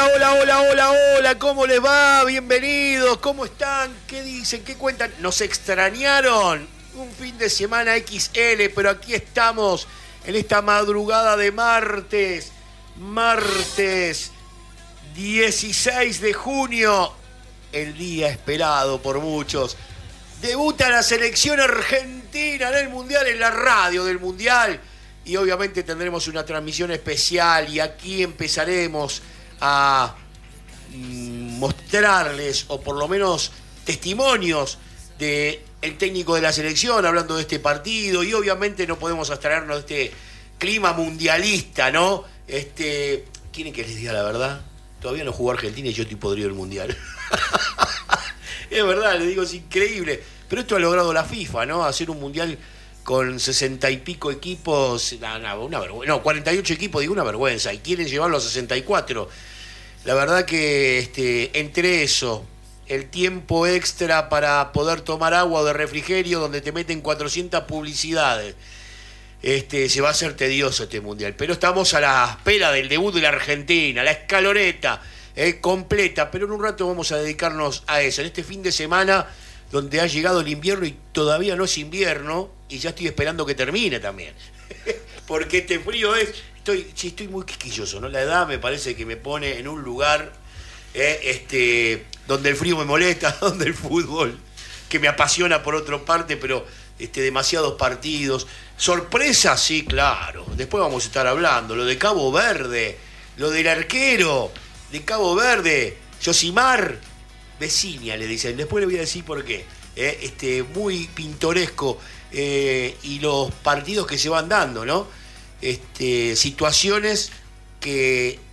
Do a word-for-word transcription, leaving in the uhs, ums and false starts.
Hola, hola, hola, hola, hola, ¿cómo les va? Bienvenidos, ¿cómo están? ¿Qué dicen? ¿Qué cuentan? ¿Nos extrañaron? Un fin de semana equis ele, pero aquí estamos en esta madrugada de martes, martes dieciséis de junio, el día esperado por muchos. Debuta la selección argentina en el Mundial, en la radio del Mundial, y obviamente tendremos una transmisión especial y aquí empezaremos a mostrarles, o por lo menos testimonios del técnico de la selección hablando de este partido, y obviamente no podemos abstraernos de este clima mundialista, ¿no? Este, ¿quieren que les diga la verdad? Todavía no jugó Argentina y yo estoy podrido del Mundial. Es verdad, les digo, es increíble. Pero esto ha logrado la FIFA, ¿no? Hacer un Mundial con sesenta y pico equipos, no, no, una vergüenza, no, cuarenta y ocho equipos, digo, una vergüenza, y quieren llevarlo a sesenta y cuatro. La verdad que este, entre eso, el tiempo extra para poder tomar agua o de refrigerio donde te meten cuatrocientas publicidades, este, se va a hacer tedioso este Mundial. Pero estamos a la espera del debut de la Argentina, la escaloneta eh, completa, pero en un rato vamos a dedicarnos a eso, en este fin de semana donde ha llegado el invierno y todavía no es invierno, y ya estoy esperando que termine también. Porque este frío es... Estoy, sí, estoy muy quisquilloso, ¿no? La edad me parece que me pone en un lugar eh, este, donde el frío me molesta, donde el fútbol, que me apasiona por otra parte, pero este, demasiados partidos. Sorpresas, sí, claro. Después vamos a estar hablando. Lo de Cabo Verde, lo del arquero de Cabo Verde, Yosimar Vecinia, le dicen. Después le voy a decir por qué. Eh, este, muy pintoresco eh, y los partidos que se van dando, ¿no? Este, situaciones que